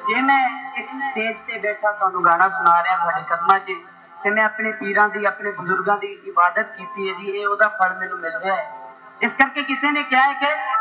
जे मैं इस स्टेज से बैठा तुहानू गाना सुना रहा तुहाडे कदमां च, ते मैं अपने पीरां दी अपने बुजुर्गां दी इबादत कीती है जी, ये ओहदा फल मैनू मिल रहा है। इस करके किसी ने कहा है कि